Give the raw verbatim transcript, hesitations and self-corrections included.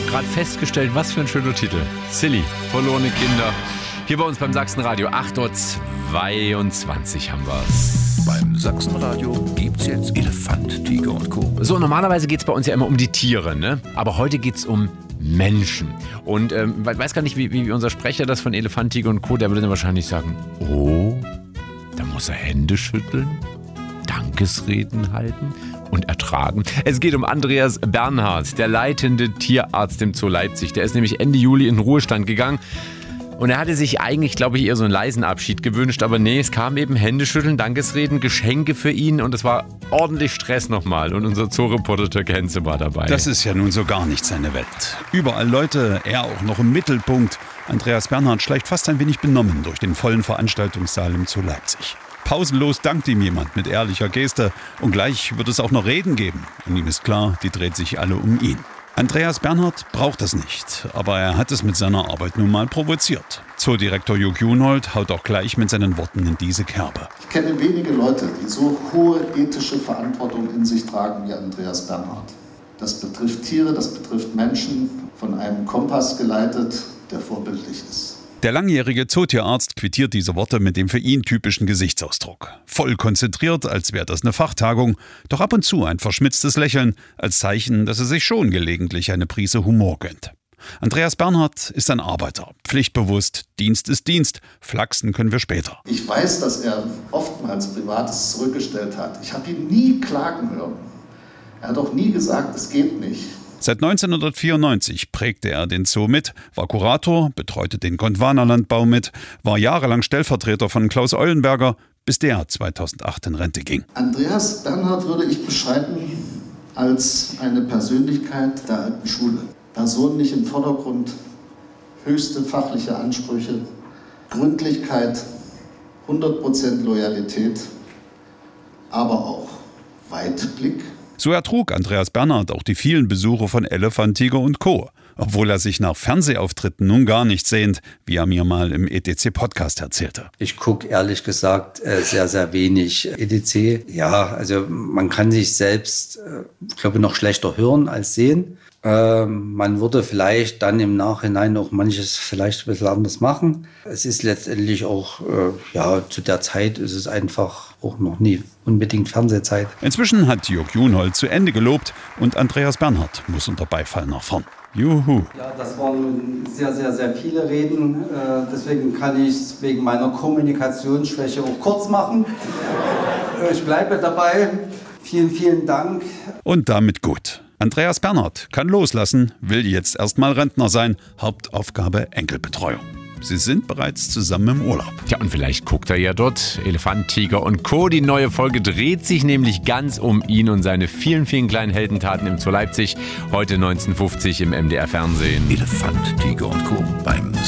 gerade festgestellt, was für ein schöner Titel. Silly, verlorene Kinder. Hier bei uns beim Sachsenradio, acht Uhr zweiundzwanzig haben wir's. Beim Sachsenradio gibt's jetzt Elefant, Tiger und Co. So, normalerweise geht's bei uns ja immer um die Tiere, ne? Aber heute geht's um Menschen. Und ähm, ich weiß gar nicht, wie, wie unser Sprecher das von Elefant, Tiger und Co., der würde dann wahrscheinlich sagen, oh, da muss er Hände schütteln, Dankesreden halten und ertragen. Es geht um Andreas Bernhardt, der leitende Tierarzt im Zoo Leipzig. Der ist nämlich Ende Juli in den Ruhestand gegangen. Und er hatte sich eigentlich, glaube ich, eher so einen leisen Abschied gewünscht. Aber nee, es kam eben Händeschütteln, Dankesreden, Geschenke für ihn. Und es war ordentlich Stress nochmal. Und unser Zoo-Reporter Türk Henze war dabei. Das ist ja nun so gar nicht seine Welt. Überall Leute, er auch noch im Mittelpunkt. Andreas Bernhardt schleicht fast ein wenig benommen durch den vollen Veranstaltungssaal im Zoo Leipzig. Pausenlos dankt ihm jemand mit ehrlicher Geste. Und gleich wird es auch noch Reden geben. Und ihm ist klar, die dreht sich alle um ihn. Andreas Bernhardt braucht das nicht, aber er hat es mit seiner Arbeit nun mal provoziert. Zoodirektor Jörg Junold haut auch gleich mit seinen Worten in diese Kerbe. Ich kenne wenige Leute, die so hohe ethische Verantwortung in sich tragen wie Andreas Bernhardt. Das betrifft Tiere, das betrifft Menschen, von einem Kompass geleitet, der vorbildlich ist. Der langjährige Zootierarzt quittiert diese Worte mit dem für ihn typischen Gesichtsausdruck. Voll konzentriert, als wäre das eine Fachtagung, doch ab und zu ein verschmitztes Lächeln, als Zeichen, dass er sich schon gelegentlich eine Prise Humor gönnt. Andreas Bernhardt ist ein Arbeiter, pflichtbewusst, Dienst ist Dienst, flachsen können wir später. Ich weiß, dass er oftmals Privates zurückgestellt hat. Ich habe ihn nie klagen hören. Er hat auch nie gesagt, es geht nicht. Seit neunzehnhundertvierundneunzig prägte er den Zoo mit, war Kurator, betreute den Gondwana-Landbau mit, war jahrelang Stellvertreter von Klaus Eulenberger, bis der zweitausendacht in Rente ging. Andreas Bernhardt würde ich beschreiben als eine Persönlichkeit der alten Schule. Person nicht im Vordergrund, höchste fachliche Ansprüche, Gründlichkeit, hundert Prozent Loyalität, aber auch Weitblick. So ertrug Andreas Bernhardt auch die vielen Besuche von Elefant, Tiger und Co., obwohl er sich nach Fernsehauftritten nun gar nicht sehnt, wie er mir mal im E T C-Podcast erzählte. Ich gucke ehrlich gesagt sehr, sehr wenig E T C. Ja, also man kann sich selbst, ich glaube, noch schlechter hören als sehen. Äh, man würde vielleicht dann im Nachhinein auch manches vielleicht ein bisschen anders machen. Es ist letztendlich auch, äh, ja, zu der Zeit ist es einfach auch noch nie unbedingt Fernsehzeit. Inzwischen hat Jörg Junold zu Ende gelobt und Andreas Bernhardt muss unter Beifall nach vorn. Juhu. Ja, das waren sehr, sehr, sehr viele Reden. Äh, deswegen kann ich es wegen meiner Kommunikationsschwäche auch kurz machen. Äh, ich bleibe dabei. Vielen, vielen Dank. Und damit gut. Andreas Bernhardt kann loslassen, will jetzt erstmal Rentner sein. Hauptaufgabe Enkelbetreuung. Sie sind bereits zusammen im Urlaub. Tja, und vielleicht guckt er ja dort. Elefant, Tiger und Co. Die neue Folge dreht sich nämlich ganz um ihn und seine vielen, vielen kleinen Heldentaten im Zoo Leipzig. Heute neunzehn Uhr fünfzig im M D R Fernsehen. Elefant, Tiger und Co. beim